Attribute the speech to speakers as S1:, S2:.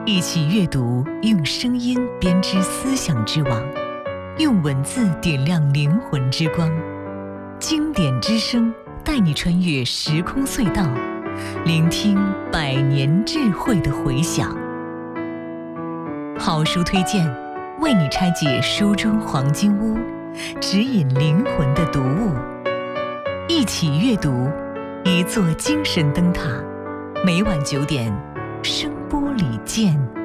S1: 一起阅读，用声音编织思想之网，用文字点亮灵魂之光。经典之声带你穿越时空隧道，聆听百年智慧的回响。好书推荐，为你拆解书中黄金屋，指引灵魂的读物。一起阅读，一座精神灯塔。每晚9点，声波里见。